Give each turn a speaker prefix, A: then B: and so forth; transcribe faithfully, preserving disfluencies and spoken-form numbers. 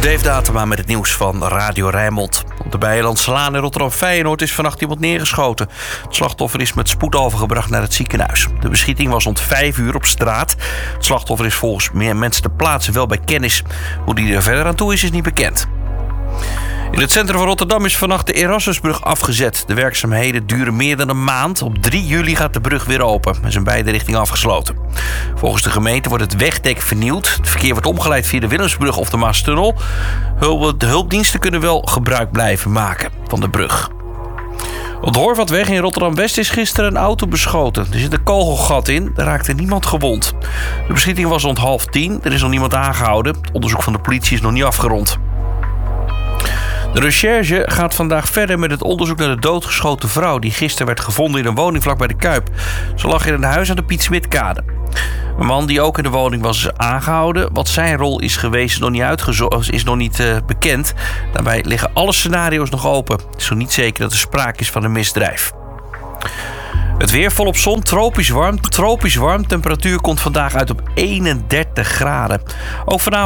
A: Dave Datema met het nieuws van Radio Rijnmond. Op de Beierlandslaan in Rotterdam-Feyenoord is vannacht iemand neergeschoten. Het slachtoffer is met spoed overgebracht naar het ziekenhuis. De beschieting was rond vijf uur op straat. Het slachtoffer is volgens meer mensen ter plaatse wel bij kennis. Hoe die er verder aan toe is, is niet bekend. In het centrum van Rotterdam is vannacht de Erasmusbrug afgezet. De werkzaamheden duren meer dan een maand. Op drie juli gaat de brug weer open. Er zijn beide richtingen afgesloten. Volgens de gemeente wordt het wegdek vernieuwd. Het verkeer wordt omgeleid via de Willemsbrug of de Maastunnel. De hulpdiensten kunnen wel gebruik blijven maken van de brug. Op de Horvatweg in Rotterdam-West is gisteren een auto beschoten. Er zit een kogelgat in, er raakte niemand gewond. De beschieting was rond half tien, er is nog niemand aangehouden. Het onderzoek van de politie is nog niet afgerond. De recherche gaat vandaag verder met het onderzoek naar de doodgeschoten vrouw die gisteren werd gevonden in een woning vlakbij de Kuip. Ze lag in een huis aan de Piet Smitkade. Een man die ook in de woning was is aangehouden. Wat zijn rol is geweest is nog niet, uitgezo- is nog niet uh, bekend. Daarbij liggen alle scenario's nog open. Het is nog niet zeker dat er sprake is van een misdrijf. Het weer volop zon, tropisch warm. Tropisch warm. Temperatuur komt vandaag uit op eenendertig graden. Ook vanavond